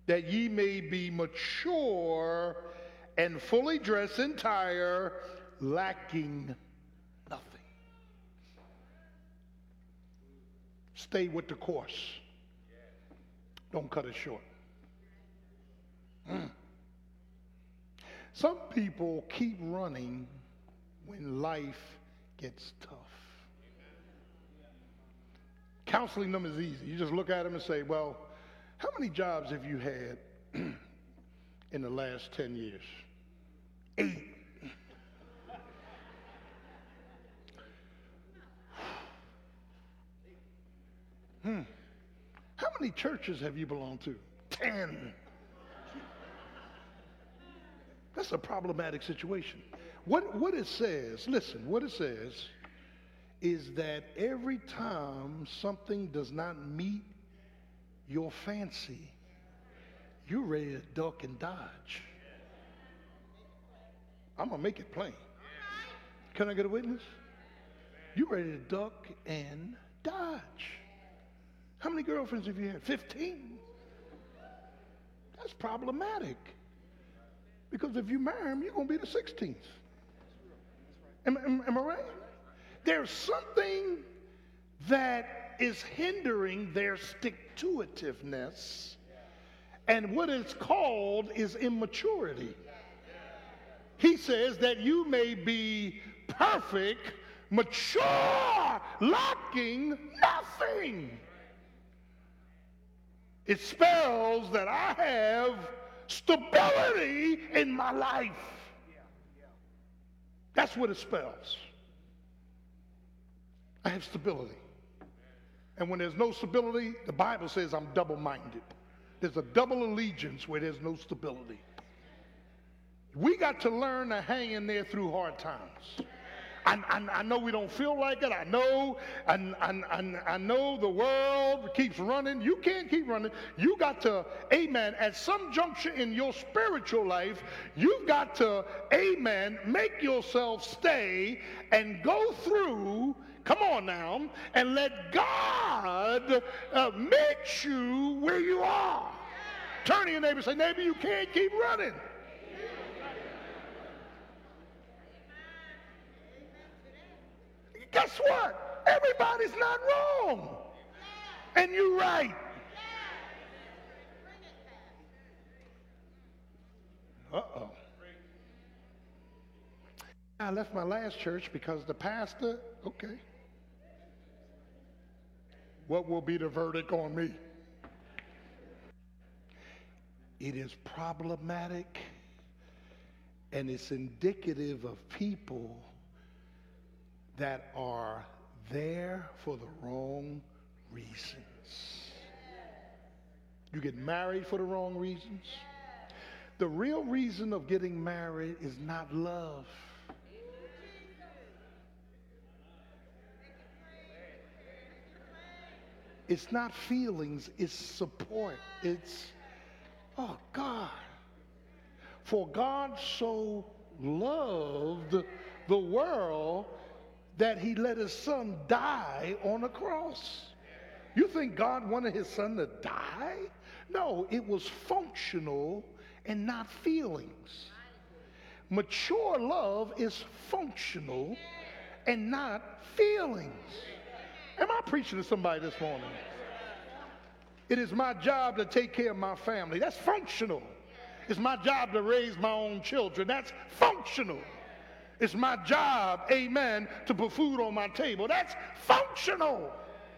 that ye may be mature and fully dressed entire, lacking nothing. Stay with the course. Don't cut it short. Some people keep running when life gets tough. Counseling them is easy. You just look at them and say, well, how many jobs have you had in the last 10 years? 8. How many churches have you belonged to? 10. That's a problematic situation. What it says, listen, what it says is that every time something does not meet your fancy, you're ready to duck and dodge. I'm going to make it plain. Can I get a witness? You're ready to duck and dodge. How many girlfriends have you had? 15? That's problematic. Because if you marry him, you're going to be the 16th. Am I right? There's something that is hindering their stick-to-itiveness. And what it's called is immaturity. He says that you may be perfect, mature, lacking nothing. It spells that I have stability in my life. That's what it spells. I have stability. And when there's no stability, the Bible says I'm double-minded. There's a double allegiance where there's no stability. We got to learn to hang in there through hard times. I know we don't feel like it. I know the world keeps running. You can't keep running. You got to, amen, at some juncture in your spiritual life, you've got to, amen, make yourself stay and go through, come on now, and let God meet you where you are. Turn to your neighbor and say, neighbor, you can't keep running. Guess what? Everybody's not wrong. And you're right. Uh-oh. I left my last church because the pastor, okay. What will be the verdict on me? It is problematic, and it's indicative of people that are there for the wrong reasons. You get married for the wrong reasons. The real reason of getting married is not love. It's not feelings, it's support. It's, oh God. For God so loved the world that he let his son die on a cross. You think God wanted his son to die? No, it was functional and not feelings. Mature love is functional and not feelings. Am I preaching to somebody this morning? It is my job to take care of my family. That's functional. It's my job to raise my own children. That's functional. It's my job, amen, to put food on my table. That's functional.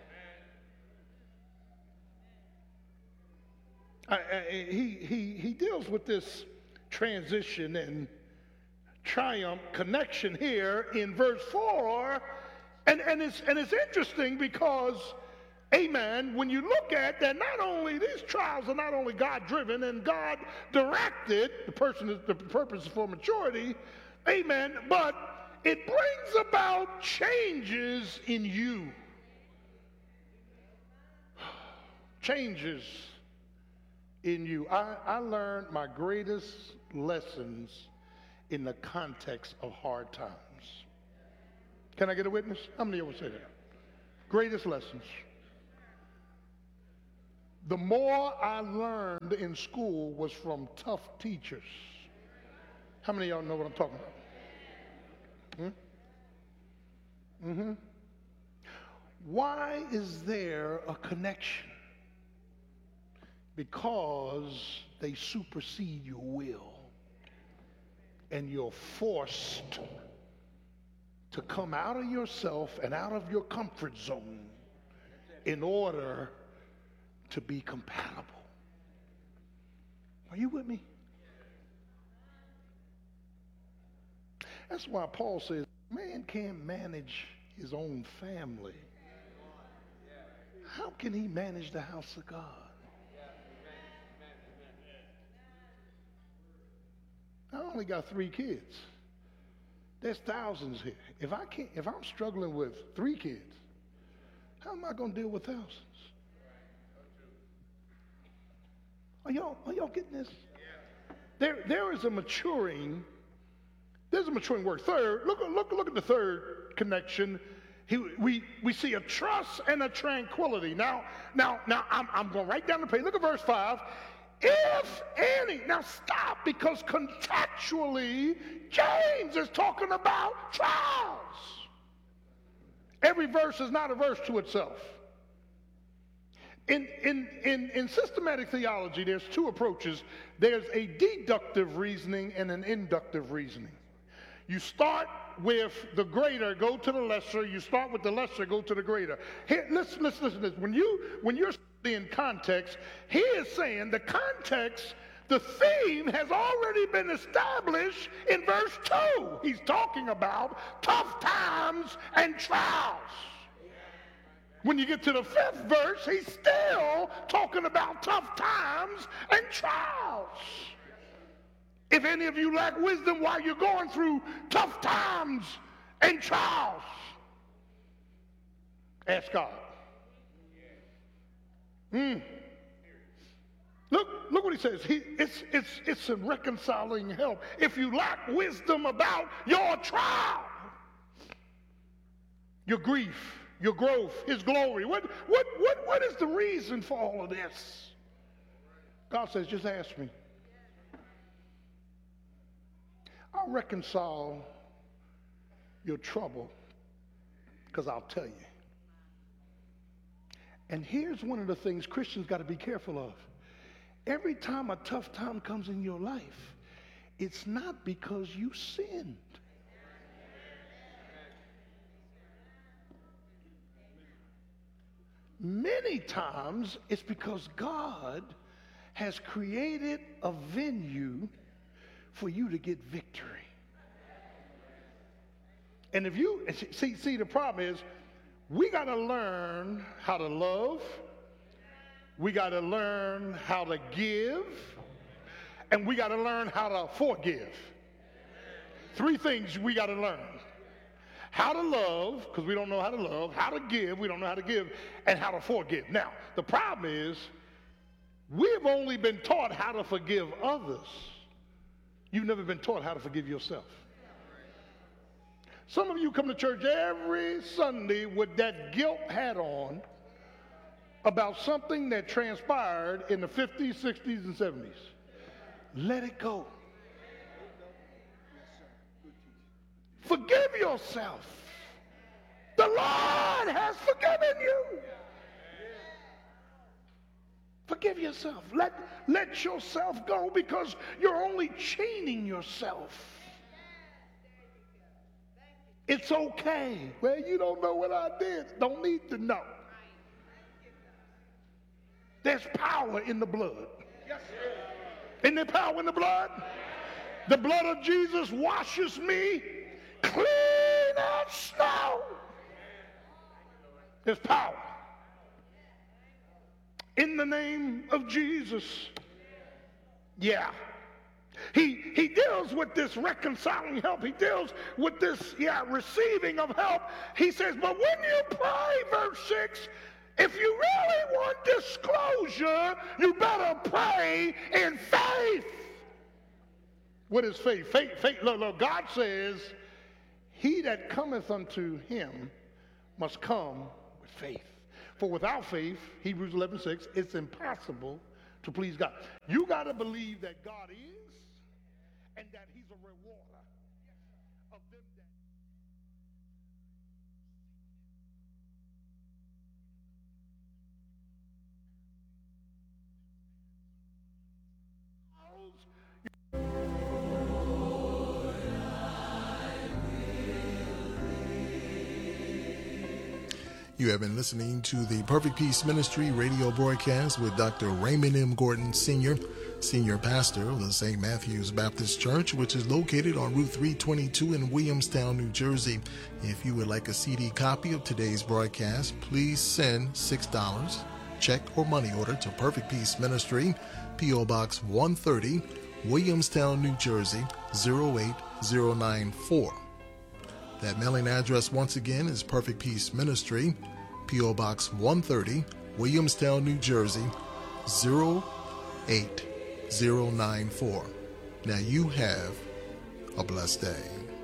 He deals with this transition and triumph connection here in verse 4. And it's interesting because, amen, when you look at that, not only these trials are not only God-driven and God-directed, the purpose is for maturity, amen, but it brings about changes in you. Changes in you. I learned my greatest lessons in the context of hard times. Can I get a witness? How many of you will say that? Greatest lessons. The more I learned in school was from tough teachers. How many of y'all know what I'm talking about? Why is there a connection? Because they supersede your will, and you're forced to come out of yourself and out of your comfort zone in order to be compatible. Are you with me? That's why Paul says, man can't manage his own family. How can he manage the house of God? I only got 3 kids. There's thousands here. If I'm struggling with 3 kids, how am I going to deal with thousands? Are y'all getting this? There is a maturing. There's a maturing word. Third, look at the third connection. We see a trust and a tranquility. Now I'm going right down the page. Look at verse 5. If any, now stop, because contextually James is talking about trials. Every verse is not a verse to itself. In systematic theology, there's 2 approaches. There's a deductive reasoning and an inductive reasoning. You start with the greater, go to the lesser. You start with the lesser, go to the greater. Here, listen to this. When you're studying context, he is saying the context, the theme has already been established in verse 2. He's talking about tough times and trials. When you get to the 5th verse, he's still talking about tough times and trials. If any of you lack wisdom while you're going through tough times and trials, ask God. Look what he says. It's a reconciling help. If you lack wisdom about your trial, your grief, your growth, his glory, what is the reason for all of this? God says, just ask me. I'll reconcile your trouble because I'll tell you. And here's one of the things Christians got to be careful of. Every time a tough time comes in your life, it's not because you sinned. Many times it's because God has created a venue for you to get victory. And if you see the problem is we got to learn how to love, we got to learn how to give, and we got to learn how to forgive. 3 things we got to learn. How to love, because we don't know how to love, how to give, we don't know how to give, and how to forgive. Now, the problem is we've only been taught how to forgive others. You've never been taught how to forgive yourself. Some of you come to church every Sunday with that guilt hat on about something that transpired in the 50s, 60s, and 70s. Let it go. Forgive yourself. The Lord has forgiven you. Forgive yourself. Let yourself go, because you're only chaining yourself. It's okay. Well, you don't know what I did. Don't need to know. There's power in the blood. Isn't there power in the blood? The blood of Jesus washes me clean as snow. There's power in the name of Jesus. Yeah. He deals with this reconciling help. He deals with this, receiving of help. He says, but when you pray, verse 6, if you really want disclosure, you better pray in faith. What is faith? Faith. Look, God says, he that cometh unto him must come with faith. For without faith, Hebrews 11:6, it's impossible to please God. You got to believe that God is and that he's a rewarder of them that. You have been listening to the Perfect Peace Ministry radio broadcast with Dr. Raymond M. Gordon Sr., Senior Pastor of the St. Matthew's Baptist Church, which is located on Route 322 in Williamstown, New Jersey. If you would like a CD copy of today's broadcast, please send $6, check or money order to Perfect Peace Ministry, P.O. Box 130, Williamstown, New Jersey, 08094. That mailing address once again is Perfect Peace Ministry, P.O. Box 130, Williamstown, New Jersey, 08094. Now you have a blessed day.